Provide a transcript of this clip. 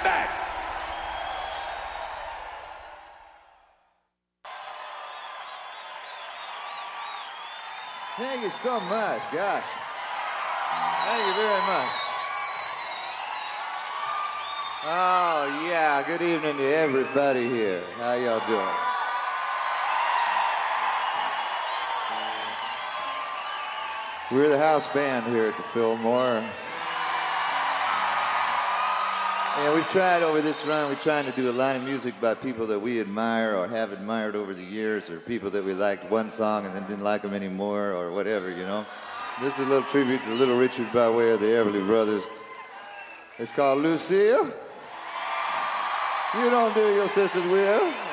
back. Thank you so much, gosh. Thank you very much. Oh, yeah, good evening to everybody here. How y'all doing? We're the house band here at the Fillmore. Yeah, we've tried over this run, we're trying to do a lot of music by people that we admire or have admired over the years, or people that we liked one song and then didn't like them anymore, or whatever, you know. This is a little tribute to Little Richard by way of the Everly Brothers. It's called Lucille. You don't do your sister's will.